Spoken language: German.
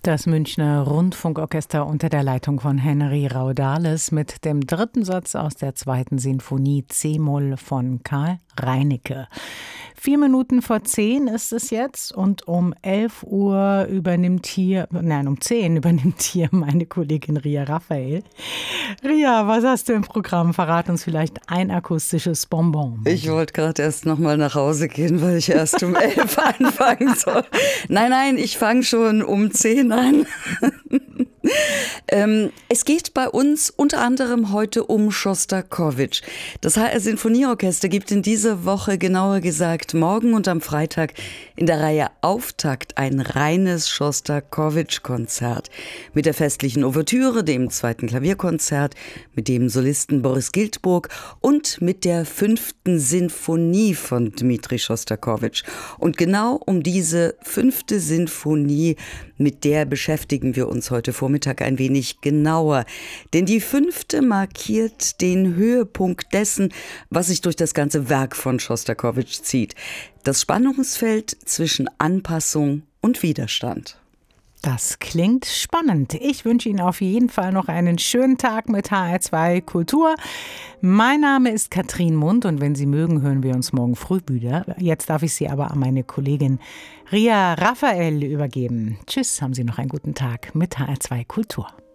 Das Münchner Rundfunkorchester unter der Leitung von Henry Raudales mit dem dritten Satz aus der zweiten Sinfonie C-Moll von Karl Reinicke. 10:04 ist es jetzt und um 11 Uhr um 10 übernimmt hier meine Kollegin Ria Raphael. Ria, was hast du im Programm? Verrat uns vielleicht ein akustisches Bonbon. Ich wollte gerade erst noch mal nach Hause gehen, weil ich erst um 11 anfangen soll. Nein, ich fange schon um 10 an. Es geht bei uns unter anderem heute um Schostakowitsch. Das HR Sinfonieorchester gibt in dieser Woche, genauer gesagt morgen und am Freitag, in der Reihe Auftakt ein reines Schostakowitsch-Konzert. Mit der festlichen Ouvertüre, dem zweiten Klavierkonzert, mit dem Solisten Boris Giltburg und mit der 5. Sinfonie von Dmitri Schostakowitsch. Und genau um diese 5. Sinfonie, mit der beschäftigen wir uns heute Vormittag ein wenig genauer. Denn die 5. markiert den Höhepunkt dessen, was sich durch das ganze Werk von Schostakowitsch zieht. Das Spannungsfeld zwischen Anpassung und Widerstand. Das klingt spannend. Ich wünsche Ihnen auf jeden Fall noch einen schönen Tag mit HR2 Kultur. Mein Name ist Katrin Mund und wenn Sie mögen, hören wir uns morgen früh wieder. Jetzt darf ich Sie aber an meine Kollegin Ria Raphael übergeben. Tschüss, haben Sie noch einen guten Tag mit HR2 Kultur.